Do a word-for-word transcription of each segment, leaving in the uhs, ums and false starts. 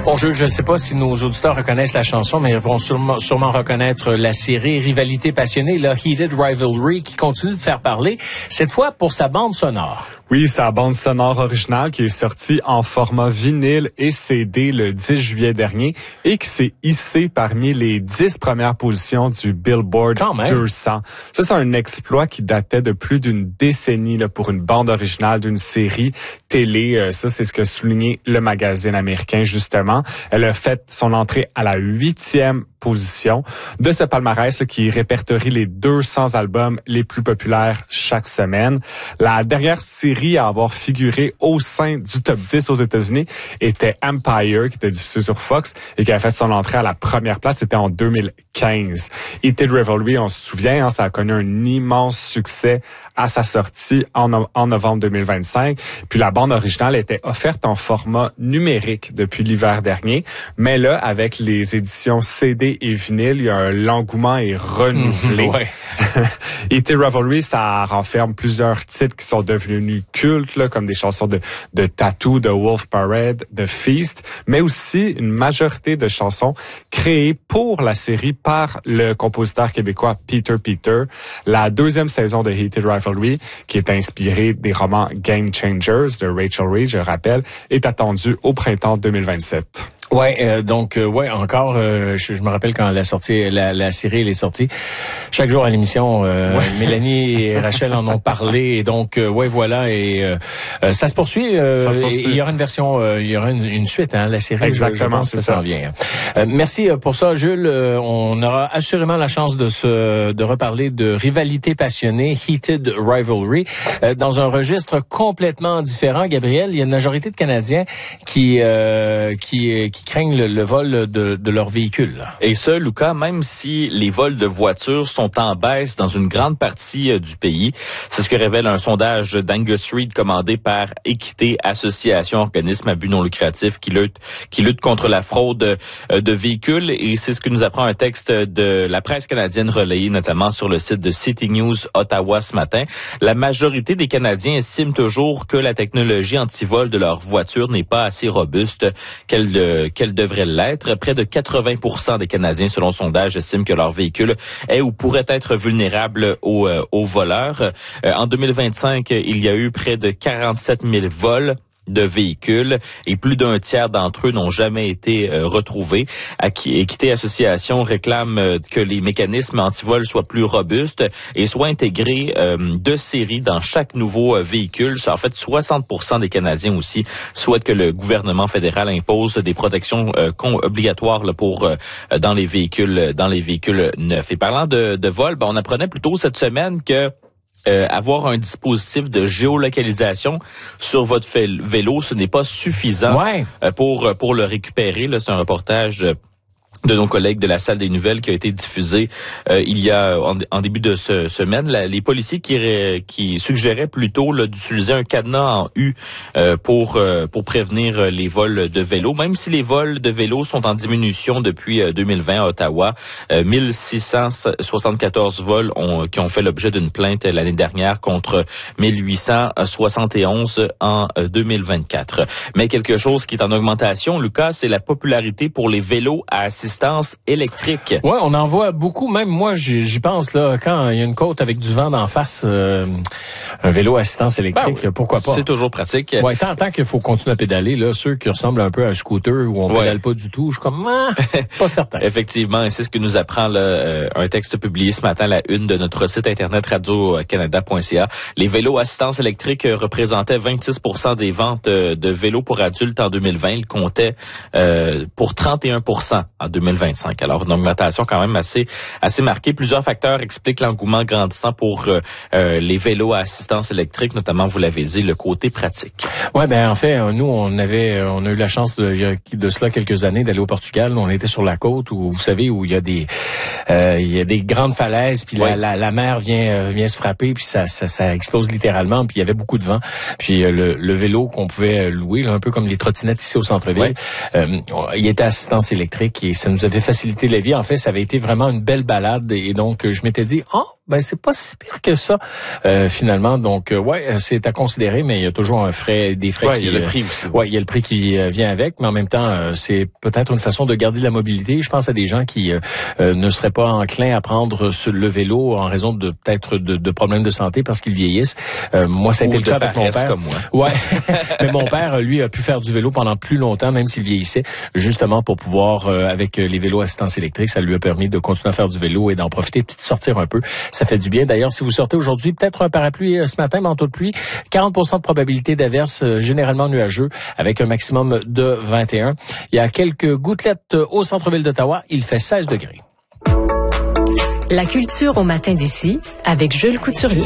Bon, je ne sais pas si nos auditeurs reconnaissent la chanson, mais ils vont sûrement, sûrement reconnaître la série Rivalité passionnée, la Heated Rivalry, qui continue de faire parler, cette fois pour sa bande sonore. Oui, sa bande sonore originale qui est sortie en format vinyle et C D le dix juillet dernier et qui s'est hissée parmi les dix premières positions du Billboard deux cents. Ça, c'est un exploit qui datait de plus d'une décennie là, pour une bande originale d'une série télé. Ça, c'est ce que soulignait le magazine américain, justement. Elle a fait son entrée à la huitième position de ce palmarès là, qui répertorie les deux cents albums les plus populaires chaque semaine. La dernière série à avoir figuré au sein du top dix aux États-Unis était Empire, qui était diffusée sur Fox et qui a fait son entrée à la première place. C'était en deux mille quinze. Heated Rivalry, on se souvient, hein, ça a connu un immense succès à sa sortie en, no- en novembre deux mille vingt-cinq. Puis la bande originale était offerte en format numérique depuis l'hiver dernier. Mais là, avec les éditions C D et vinyle, il y a un l'engouement est renouvelé. Mmh, ouais. Heated Rivalry, ça renferme plusieurs titres qui sont devenus cultes, là, comme des chansons de, de Tattoo, de Wolf Parade, de Feast, mais aussi une majorité de chansons créées pour la série par le compositeur québécois Peter Peter. La deuxième saison de Heated Rivalry, qui est inspirée des romans Game Changers de Rachel Reed, je rappelle, est attendue au printemps deux mille vingt-sept. Ouais, euh, donc euh, ouais, encore, euh, je, je me rappelle quand la sortie, la, la série elle est sortie. Chaque jour à l'émission, euh, ouais. Mélanie et Rachel en ont parlé, et donc euh, ouais, voilà, et euh, ça se poursuit. Euh, ça se poursuit. Il y aura une version, euh, il y aura une, une suite, hein, la série. Exactement, je, je pense, c'est ça. ça. S'en vient. Euh, merci pour ça, Jules. Euh, on aura assurément la chance de se, de reparler de Rivalité passionnée, Heated Rivalry, euh, dans un registre complètement différent. Gabriel, il y a une majorité de Canadiens qui, euh, qui, qui qui craignent le, le vol de, de leur véhicule. Et ça, Lucas, même si les vols de voitures sont en baisse dans une grande partie euh, du pays, c'est ce que révèle un sondage d'Angus Reid commandé par Équité Association, organisme à but non lucratif qui lutte qui lutte contre la fraude euh, de véhicules. Et c'est ce que nous apprend un texte de la presse canadienne relayé notamment sur le site de City News Ottawa ce matin. La majorité des Canadiens estiment toujours que la technologie anti-vol de leur voiture n'est pas assez robuste, qu'elle de qu'elle devrait l'être. Près de quatre-vingts pour cent des Canadiens, selon le sondage, estiment que leur véhicule est ou pourrait être vulnérable aux, euh, aux voleurs. Euh, en deux mille vingt-cinq, il y a eu près de quarante-sept mille vols de véhicules et plus d'un tiers d'entre eux n'ont jamais été euh, retrouvés. Équité Association réclame euh, que les mécanismes anti-vol soient plus robustes et soient intégrés euh, de série dans chaque nouveau euh, véhicule. En fait, soixante pour cent des Canadiens aussi souhaitent que le gouvernement fédéral impose des protections euh, obligatoires là, pour euh, dans les véhicules dans les véhicules neufs. Et parlant de, de vol, ben, on apprenait plus tôt cette semaine que Euh, avoir un dispositif de géolocalisation sur votre vélo, ce n'est pas suffisant ouais. euh, pour pour le récupérer. Là, c'est un reportage euh, de nos collègues de la salle des nouvelles qui a été diffusé euh, il y a en, en début de ce, semaine. La, les policiers qui qui suggéraient plutôt là, d'utiliser un cadenas en U euh, pour euh, pour prévenir euh, les vols de vélos, même si les vols de vélos sont en diminution depuis euh, deux mille vingt à Ottawa. Euh, mille six cent soixante-quatorze vols ont, qui ont fait l'objet d'une plainte l'année dernière contre mille huit cent soixante et onze en euh, deux mille vingt-quatre. Mais quelque chose qui est en augmentation, Lucas, c'est la popularité pour les vélos à assistance électrique. Ouais, on en voit beaucoup. Même moi, j'y, j'y pense là. Quand il y a une côte avec du vent d'en face, euh, un vélo à assistance électrique, ben oui, pourquoi pas? C'est toujours pratique. Ouais, tant, tant qu'il faut continuer à pédaler, là, ceux qui ressemblent un peu à un scooter où on ouais. pédale pas du tout, je suis comme ah, pas certain. Effectivement, et c'est ce que nous apprend là, euh, un texte publié ce matin à la une de notre site internet radio canada point c a. Les vélos à assistance électrique représentaient vingt-six pour cent des ventes de vélos pour adultes en deux mille vingt. Ils comptaient euh, pour trente et un pour cent en deux mille vingt-cinq. Alors, une augmentation quand même assez assez marquée. Plusieurs facteurs expliquent l'engouement grandissant pour euh, euh, les vélos à assistance électrique, notamment, vous l'avez dit, le côté pratique. Ouais, ben en fait, nous, on avait, on a eu la chance de, il y a de cela quelques années d'aller au Portugal. On était sur la côte où, vous savez, où il y a des, euh, il y a des grandes falaises, puis ouais. la, la, la mer vient, vient se frapper, puis ça, ça, ça explose littéralement. Puis il y avait beaucoup de vent. Puis euh, le, le vélo qu'on pouvait louer, là, un peu comme les trottinettes ici au centre-ville, ouais. euh, il était assistance électrique et ça nous avait facilité la vie. En fait, ça avait été vraiment une belle balade et donc je m'étais dit, oh, ben c'est pas si pire que ça euh, finalement. Donc euh, ouais, c'est à considérer, mais il y a toujours un frais, des frais. Ouais, qui, il y a le prix aussi. Ouais, il y a le prix qui euh, vient avec, mais en même temps, euh, c'est peut-être une façon de garder de la mobilité. Je pense à des gens qui euh, euh, ne seraient pas enclins à prendre sur le vélo en raison de peut-être de, de problèmes de santé parce qu'ils vieillissent. Euh, moi, ça a été le cas avec mon père. Comme moi. Ouais, mais mon père, lui, a pu faire du vélo pendant plus longtemps, même s'il vieillissait, justement pour pouvoir, euh, avec les vélos assistance électrique, ça lui a permis de continuer à faire du vélo et d'en profiter, puis de sortir un peu. Ça fait du bien. D'ailleurs, si vous sortez aujourd'hui, peut-être un parapluie euh, ce matin, manteau de pluie, quarante pour cent de probabilité d'averse, euh, généralement nuageux, avec un maximum de vingt et un. Il y a quelques gouttelettes au centre-ville d'Ottawa. Il fait seize degrés. La culture au matin d'ici, avec Jules Couturier.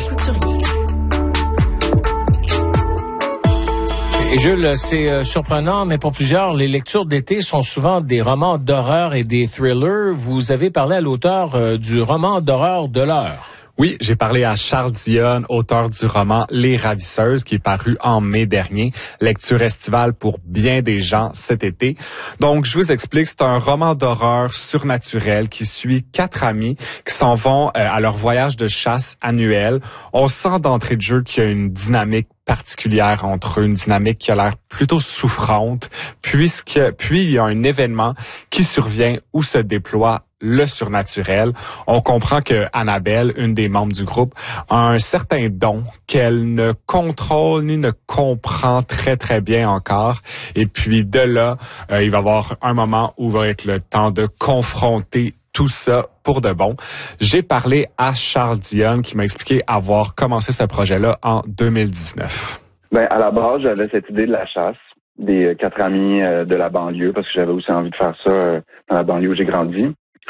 Et Jules, c'est euh, surprenant, mais pour plusieurs, les lectures d'été sont souvent des romans d'horreur et des thrillers. Vous avez parlé à l'auteur euh, du roman d'horreur de l'heure. Oui, j'ai parlé à Charles Dionne, auteur du roman Les Ravisseuses, qui est paru en mai dernier. Lecture estivale pour bien des gens cet été. Donc, je vous explique, c'est un roman d'horreur surnaturel qui suit quatre amis qui s'en vont euh, à leur voyage de chasse annuel. On sent d'entrée de jeu qu'il y a une dynamique particulière entre eux, une dynamique qui a l'air plutôt souffrante, puisque puis il y a un événement qui survient où se déploie le surnaturel. On comprend que Annabelle, une des membres du groupe, a un certain don qu'elle ne contrôle ni ne comprend très très bien encore. Et puis de là, euh, il va y avoir un moment où va être le temps de confronter tout ça pour de bon. J'ai parlé à Charles Dionne qui m'a expliqué avoir commencé ce projet-là en deux mille dix-neuf. Ben, à la base, j'avais cette idée de la chasse des quatre amis euh, de la banlieue parce que j'avais aussi envie de faire ça euh, dans la banlieue où j'ai grandi.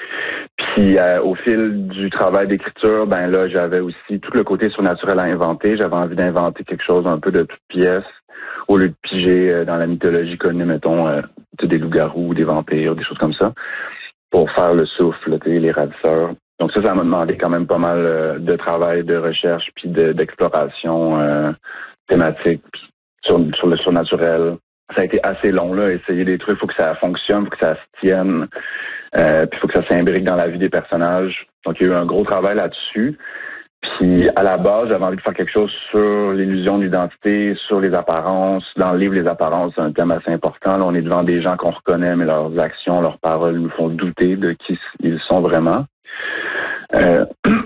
Puis euh, au fil du travail d'écriture, ben là, j'avais aussi tout le côté surnaturel à inventer. J'avais envie d'inventer quelque chose un peu de toute pièce au lieu de piger euh, dans la mythologie connue, mettons, euh, des loups-garous, des vampires, des choses comme ça, pour faire le souffle, les ravisseurs. Donc ça, ça m'a demandé quand même pas mal euh, de travail, de recherche, puis de, d'exploration euh, thématique sur, sur le surnaturel. Ça a été assez long, là, essayer des trucs, il faut que ça fonctionne, il faut que ça se tienne, euh, puis il faut que ça s'imbrique dans la vie des personnages. Donc il y a eu un gros travail là-dessus. Puis à la base, j'avais envie de faire quelque chose sur l'illusion de l'identité, sur les apparences. Dans le livre, les apparences, c'est un thème assez important. Là, on est devant des gens qu'on reconnaît, mais leurs actions, leurs paroles nous font douter de qui ils sont vraiment. Euh,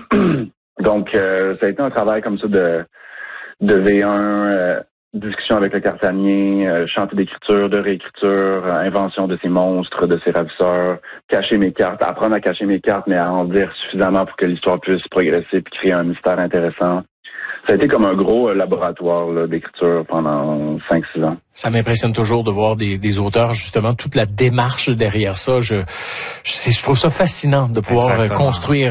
donc, euh, ça a été un travail comme ça de, de V un, euh, discussion avec le cartanier, euh, chantier d'écriture, de réécriture, euh, invention de ces monstres, de ces ravisseurs, cacher mes cartes, apprendre à cacher mes cartes, mais à en dire suffisamment pour que l'histoire puisse progresser puis créer un mystère intéressant. Ça a été comme un gros euh, laboratoire là, d'écriture pendant cinq six ans. Ça m'impressionne toujours de voir des, des auteurs, justement, toute la démarche derrière ça. Je, je, je trouve ça fascinant de pouvoir Exactement. construire